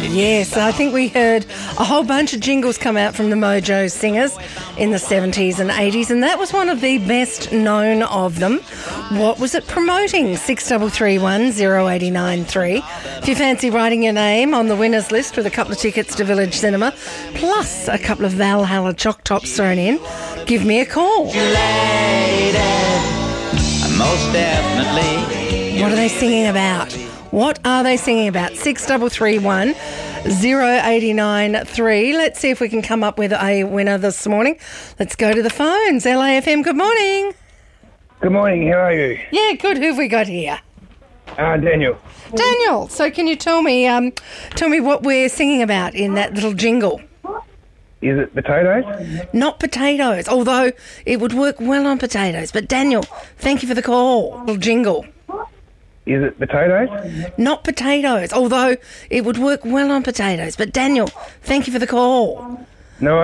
Yes, I think we heard a whole bunch of jingles come out from the Mojo Singers in the 70s and 80s, and that was one of the best known of them. What was it promoting? 6331 0893. If you fancy writing your name on the winners list with a couple of tickets to Village Cinema, plus a couple of Valhalla Choc Tops thrown in, give me a call. Most definitely. What are they singing about? What are they singing about? 6331 0893. Let's see if we can come up with a winner this morning. Let's go to the phones. LAFM, good morning. Good morning, how are you? Yeah, good. Who have we got here? Daniel. Daniel, so can you tell me what we're singing about in that little jingle? Is it potatoes? Not potatoes, although it would work well on potatoes. But Daniel, thank you for the call. Little jingle. Is it potatoes? Not potatoes, although it would work well on potatoes. But Daniel, thank you for the call. No